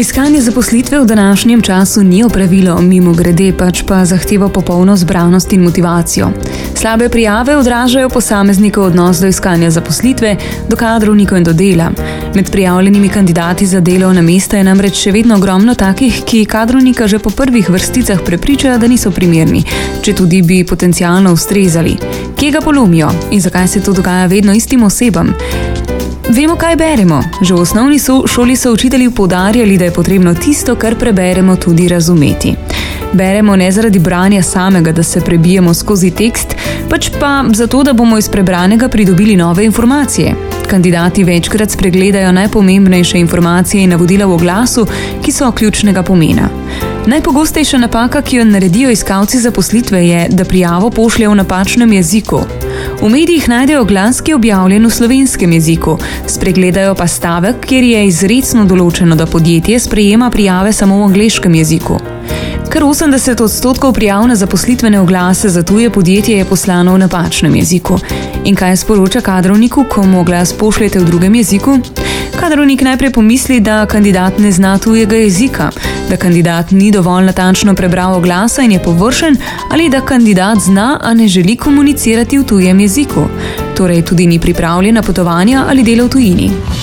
Iskanje zaposlitve v današnjem času ni opravilo mimogrede, pač pa zahteva popolno zbranost in motivacijo. Slabe prijave odražajo posameznikov odnos do iskanja zaposlitve, do kadrovnikov in do dela. Med prijavljenimi kandidati za delovna mesta je namreč še vedno ogromno takih, ki kadrovnika že po prvih vrsticah prepričajo, da niso primerni, četudi bi potencialno ustrezali. Kje ga polomijo in zakaj se to dogaja vedno istim osebam? Vemo, kaj beremo. Že v osnovni šoli so učitelji poudarjali, da je potrebno tisto, kar preberemo, tudi razumeti. Beremo ne zaradi branja samega, da se prebijemo skozi tekst, pač pa zato, da bomo iz prebranega pridobili nove informacije. Kandidati večkrat spregledajo najpomembnejše informacije in navodila v oglasu, ki so ključnega pomena. Najpogostejša napaka, ki jo naredijo iskalci zaposlitve, je, da prijavo pošljejo v napačnem jeziku. V medijih najdejo oglas, ki je objavljen v slovenskem jeziku, spregledajo pa stavek, kjer je izrecno določeno, da podjetje sprejema prijave samo v angleškem jeziku. Kar 80% prijav na zaposlitvene oglase za tuje podjetje je poslano v napačnem jeziku. In kaj sporoča kadrovniku, ko mu oglas pošljete v drugem jeziku? Kadrovnik najprej pomisli, da kandidat ne zna tujega jezika, da kandidat ni dovolj natančno prebral oglasa in je površen, ali da kandidat zna, a ne želi komunicirati v tujem jeziku. Torej tudi ni pripravljen na potovanja ali delo v tujini.